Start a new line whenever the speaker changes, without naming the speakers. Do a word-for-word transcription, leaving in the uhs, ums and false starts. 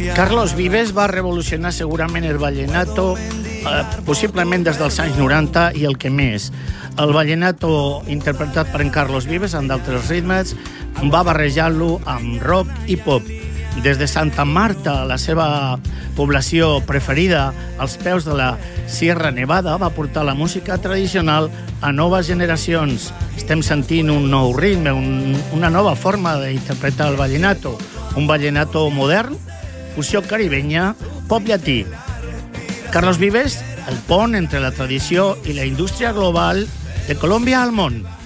Carlos Vives va revolucionar segurament el vallenato, eh, possiblement des dels anys noranta i el que més. El vallenato interpretat per en Carlos Vives amb d'altres ritmes va barrejar-lo amb rock i pop. Des de Santa Marta, la seva població preferida, als peus de la Sierra Nevada, va portar la música tradicional a noves generacions. Estem sentint un nou ritme, un, una nova forma d'interpretar el vallenato. Un vallenato modern, fusió caribenya, pop llatí. Carlos Vives, el pont entre la tradició i la indústria global de Colòmbia al món.